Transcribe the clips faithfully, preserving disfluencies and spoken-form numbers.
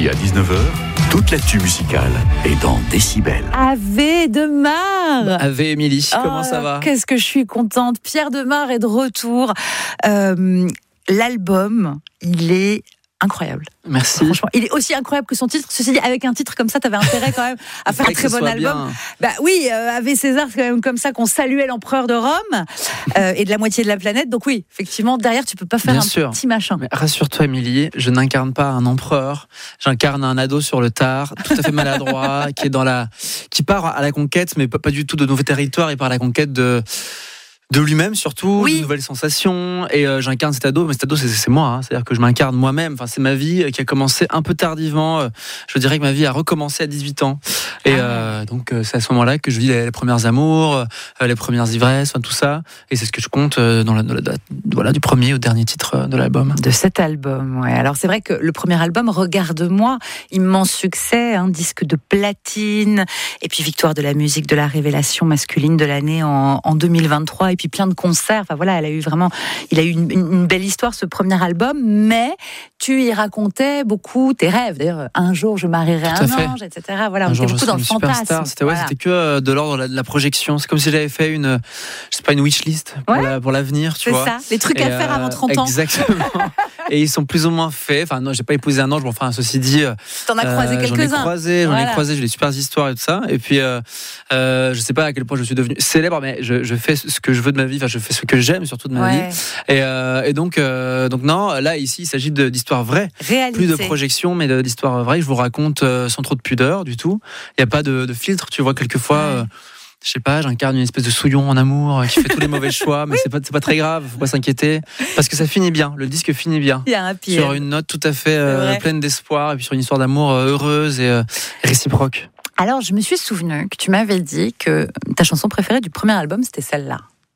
midi à dix-neuf heures, toute l'actu musicale est dans Décibel. Ave Demar. Ave Émilie, Oh, comment ça va? Qu'est-ce que je suis contente. Pierre Demar est de retour. Euh, l'album, il est incroyable. Merci. Franchement, il est aussi incroyable que son titre. Ceci dit, avec un titre comme ça, t'avais intérêt quand même à faire un très bon album. Bien. Bah oui, euh, Ave César, c'est quand même comme ça qu'on saluait l'empereur de Rome euh, et de la moitié de la planète. Donc oui, effectivement, derrière, tu peux pas faire bien un sûr. Petit machin. Mais rassure-toi, Émilie, je n'incarne pas un empereur. J'incarne un ado sur le tard, tout à fait maladroit, qui est dans la, qui part à la conquête, mais pas, pas du tout de nouveaux territoires. Il part à la conquête de. de lui-même surtout, oui. De nouvelles sensations, et euh, j'incarne cet ado, mais cet ado c'est, c'est moi, hein. C'est-à-dire que je m'incarne moi-même, enfin, c'est ma vie qui a commencé un peu tardivement, euh, je dirais que ma vie a recommencé à dix-huit ans, et ah. euh, donc euh, c'est à ce moment-là que je vis les, les premières amours, euh, les premières ivresses, enfin, tout ça, et c'est ce que je compte euh, dans la, dans la date, voilà, du premier au dernier titre de l'album. De cet album, ouais. Alors c'est vrai que le premier album, Regarde-moi, immense succès, un disque de platine, et puis victoire de la musique de la révélation masculine de l'année en, en deux mille vingt-trois, et puis plein de concerts. Enfin voilà, elle a eu vraiment, il a eu une, une belle histoire ce premier album, mais tu y racontais beaucoup tes rêves. D'ailleurs, un jour je marierai un fait. ange, et cetera. Voilà, on était beaucoup dans le fantasme. C'était, ouais, voilà. C'était que de l'ordre de la, de la projection. C'est comme si j'avais fait une, je sais pas, une wishlist pour, ouais. la, pour l'avenir, tu c'est vois. C'est ça, les trucs et à euh, faire avant trente ans. Exactement. Et ils sont plus ou moins faits. Enfin non, j'ai pas épousé un ange. Bon, enfin ceci dit, t'en as croisé euh, quelques-uns. J'en ai croisé, j'en voilà. ai croisé. J'ai des super histoires et tout ça. Et puis, euh, euh, je sais pas à quel point je suis devenu célèbre, mais je, je fais ce que je veux de ma vie. Enfin, je fais ce que j'aime surtout de ma ouais. vie. Et, euh, et donc, euh, donc non, là ici, il s'agit de, d'histoires vraies, réalité. Plus de projections, mais de, d'histoires vraies. Je vous raconte euh, sans trop de pudeur du tout. Il y a pas de, de filtre. Tu vois, quelquefois. Ouais. Euh, je sais pas, j'incarne une espèce de souillon en amour qui fait tous les mauvais choix, mais oui. c'est pas c'est pas très grave, faut pas s'inquiéter parce que ça finit bien, le disque finit bien. Il y a un pire. Sur une note tout à fait euh, pleine d'espoir et puis sur une histoire d'amour euh, heureuse et euh, réciproque. Alors, je me suis souvenu que tu m'avais dit que ta chanson préférée du premier album, c'était celle-là.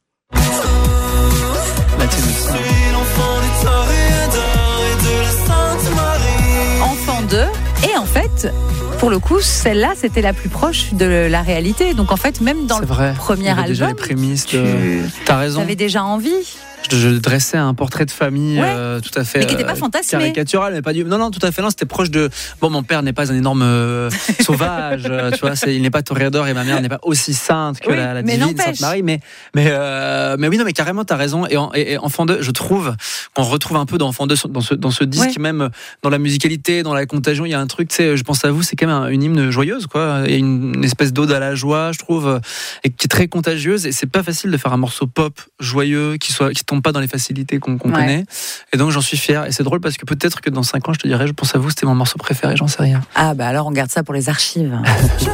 Enfant deux, et en fait, pour le coup, celle-là, c'était la plus proche de la réalité. Donc en fait, même dans c'est le vrai. premier album, déjà les prémices de... tu T'as raison. avais déjà envie. Je, je dressais un portrait de famille ouais. euh, tout à fait mais qui n'était pas fantasmé, caricatural, mais pas du. Non, non, tout à fait. Non, c'était proche de. Bon, mon père n'est pas un énorme euh, sauvage, euh, tu vois. C'est, il n'est pas toréador et ma mère n'est pas aussi sainte que oui, la, la divine Sainte Marie. Mais, mais, euh, mais oui, non, mais carrément, t'as raison. Et, en, et, et Enfant deux, je trouve qu'on retrouve un peu dans Enfant deux dans ce dans ce disque, ouais. même dans la musicalité, dans la contagion. Il y a un truc, tu sais, je pense à vous, c'est quand même une hymne joyeuse, quoi. Il y a une, une espèce d'ode à la joie, je trouve, et qui est très contagieuse. Et c'est pas facile de faire un morceau pop joyeux qui soit qui tombe pas dans les facilités qu'on, qu'on ouais. connaît, et donc j'en suis fier. Et c'est drôle parce que peut-être que dans cinq ans je te dirai, je pense à vous, c'était mon morceau préféré, j'en sais rien. Ah bah alors on garde ça pour les archives.